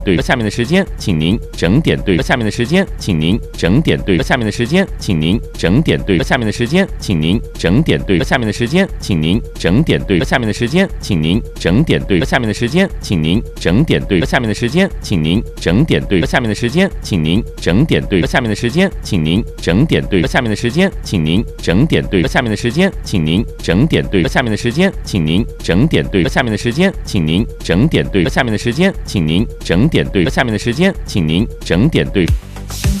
对下面的时间，请您整点对下面的时间，请您整点对下面的时间，请您整点对下面的时间，请您整点对下面的时间，请您整点对下面的时间，请您整点对下面的时间，请您整点对下面的时间，请您整点对下面的时间，请您整点对下面的时间，请您整点对下面的时间，请您整点对下面的时间，请您整点对下面的时间，请您整点对下面的时间，请您整点对下面的时间，请您整点对下面的时间，请您整点对。